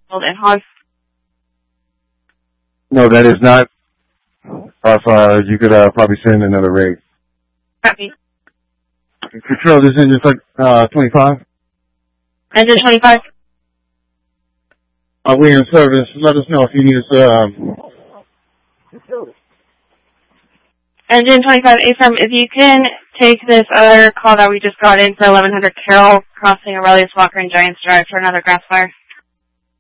and Hog. No, that is not. You could probably send another rig. Copy. Control, this engine's 25. Engine 25. We're in service. Let us know if you need us. Engine 25, AFM, if you can take this other call that we just got in for 1100 Carroll, crossing Aurelius Walker and Giants Drive for another grass fire.